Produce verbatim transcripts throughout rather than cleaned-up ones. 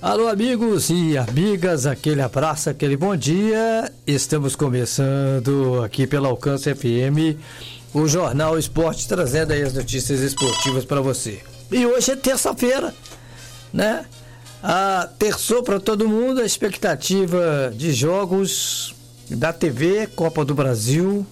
Alô, amigos e amigas, aquele abraço, aquele bom dia. Estamos começando aqui pela Alcance F M, o Jornal Esporte, trazendo aí as notícias esportivas para você. E hoje é terça-feira, né? Ah, terçou para todo mundo, a expectativa de jogos da T V, Copa do Brasil.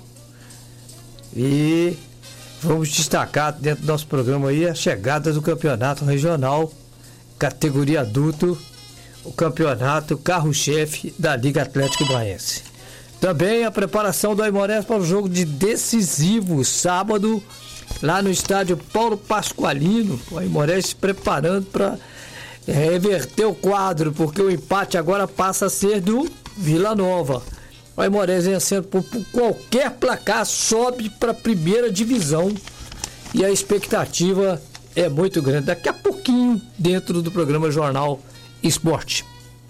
E vamos destacar dentro do nosso programa aí a chegada do campeonato regional, categoria adulto, o campeonato carro-chefe da Liga Atlético Braiense. Também a preparação do Aimorés para o jogo de decisivo sábado, lá no estádio Paulo Pasqualino. O Aimorés se preparando para reverter o quadro, porque o empate agora passa a ser do Vila Nova. O Aimorés vencendo por, por qualquer placar, sobe para a primeira divisão e a expectativa é muito grande. Daqui a pouquinho, dentro do programa Jornal Esporte.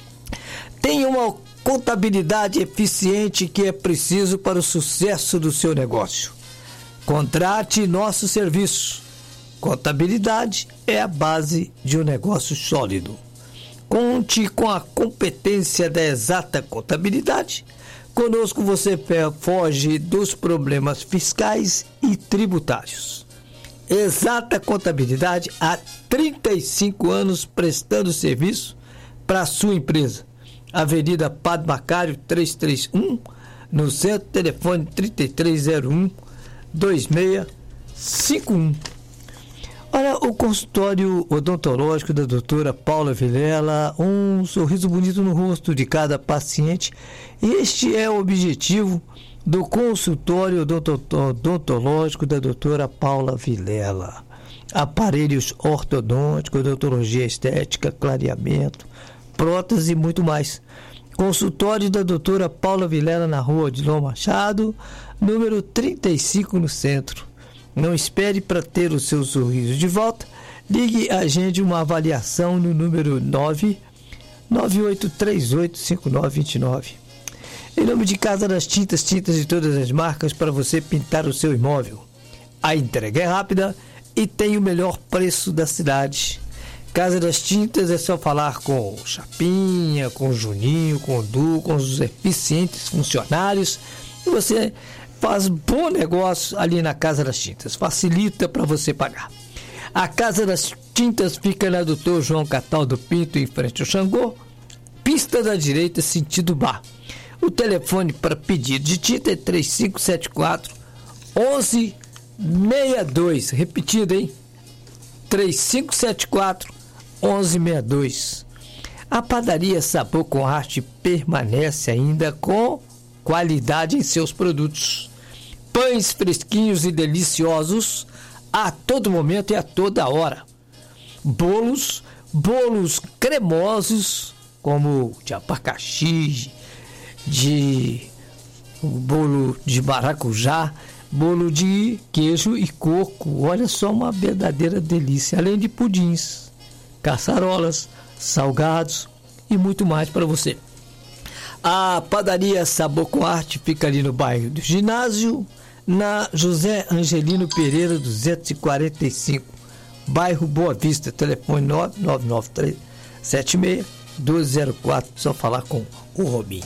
Tem uma contabilidade eficiente que é preciso para o sucesso do seu negócio. Contrate nosso serviço. Contabilidade é a base de um negócio sólido. Conte com a competência da Exata Contabilidade. Conosco você foge dos problemas fiscais e tributários. Exata Contabilidade, há trinta e cinco anos prestando serviço para a sua empresa. Avenida Padre Macário trezentos e trinta e um, no centro, telefone trinta e três zero um, dois seis cinco um. Olha, o consultório odontológico da doutora Paula Vilela, um sorriso bonito no rosto de cada paciente. Este é o objetivo do consultório odontológico da doutora Paula Vilela. Aparelhos ortodônticos, odontologia estética, clareamento, prótese e muito mais. Consultório da doutora Paula Vilela na rua Odilon Machado, número trinta e cinco, no centro. Não espere para ter o seu sorriso de volta. Ligue e agende uma avaliação no número nove nove oito três oito cinco nove dois nove. Em nome de Casa das Tintas, tintas de todas as marcas para você pintar o seu imóvel. A entrega é rápida e tem o melhor preço da cidade. Casa das Tintas é só falar com o Chapinha, com o Juninho, com o Du, com os eficientes funcionários e você faz bom negócio ali na Casa das Tintas. Facilita para você pagar. A Casa das Tintas fica na doutor João Cataldo Pinto, em frente ao Xangô, pista da direita, sentido bar. O telefone para pedido de tinta é três cinco sete quatro, um um seis dois. Repetido, hein? três cinco sete quatro, um um seis dois. A padaria Sabor com Arte permanece ainda com qualidade em seus produtos. Pães fresquinhos e deliciosos a todo momento e a toda hora. Bolos, bolos cremosos, como de abacaxi, de bolo de maracujá, bolo de queijo e coco. Olha só, uma verdadeira delícia. Além de pudins, caçarolas, salgados e muito mais para você. A padaria Sabor com Arte fica ali no bairro do Ginásio, na José Angelino Pereira duzentos e quarenta e cinco, bairro Boa Vista. Telefone nove nove nove três sete seis dois zero quatro. Só falar com o Robinho.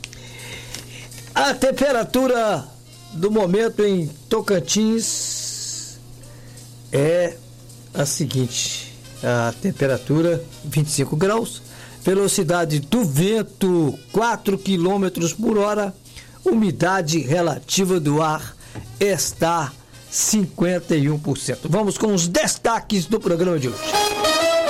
A temperatura do momento em Tocantins é a seguinte: a temperatura vinte e cinco graus, velocidade do vento quatro quilômetros por hora, umidade relativa do ar está cinquenta e um por cento. Vamos com os destaques do programa de hoje.